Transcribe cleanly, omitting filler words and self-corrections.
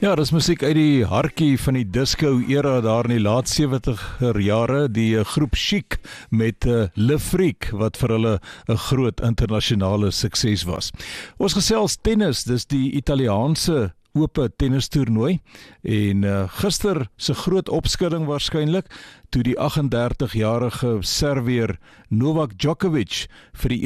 Ja, dis musiek uit die hartjie van die disco era daar in die laat 70er jare, die groep Chic met Le Freak wat vir hulle 'n groot internasionale sukses was. Ons gesels tennis, dis die Italiaanse ope tennistoernooi en gister se groot opskudding waarskynlik toe die 38-jarige Servier Novak Djokovic vir die